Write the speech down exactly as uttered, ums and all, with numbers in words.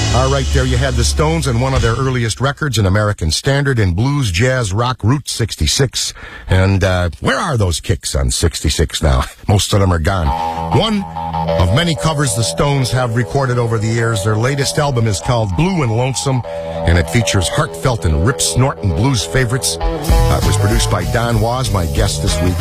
All right, there you had the Stones and one of their earliest records, an American standard in blues, jazz, rock, Route sixty-six. And uh, where are those kicks on sixty-six now? Most of them are gone. One of many covers the Stones have recorded over the years. Their latest album is called Blue and Lonesome, and it features heartfelt and rip-snorting blues favorites. Uh, it was produced by Don Was, my guest this week.